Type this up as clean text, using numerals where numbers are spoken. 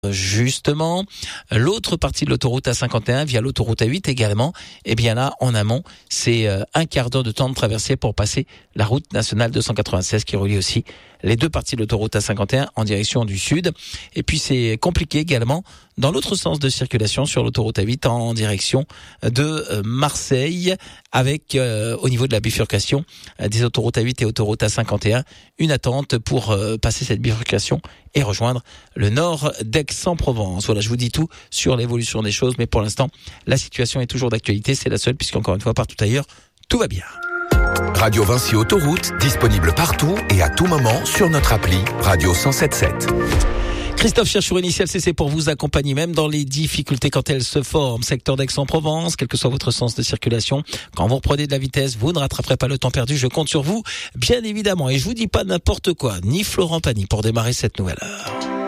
Justement, l'autre partie de l'autoroute A51 via l'autoroute A8 également, et bien là, en amont, c'est un quart d'heure de temps de traversée pour passer la route nationale 296 qui relie aussi les deux parties de l'autoroute A51 en direction du sud. Et puis c'est compliqué également dans l'autre sens de circulation sur l'autoroute A8 en direction de Marseille avec au niveau de la bifurcation des autoroutes A8 et autoroute A51 une attente pour passer cette bifurcation et rejoindre le nord d'Aix-en-Provence. Voilà, je vous dis tout sur l'évolution des choses, mais pour l'instant, la situation est toujours d'actualité. C'est la seule, puisqu'encore une fois, partout ailleurs, tout va bien. Radio Vinci Autoroute, disponible partout et à tout moment sur notre appli Radio 107.7. Christophe Cherchour, Initial CC, pour vous accompagner même dans les difficultés quand elles se forment. Secteur d'Aix-en-Provence, quel que soit votre sens de circulation, quand vous reprenez de la vitesse, vous ne rattraperez pas le temps perdu. Je compte sur vous, bien évidemment. Et je vous dis pas n'importe quoi, ni Florent Pagny pour démarrer cette nouvelle heure.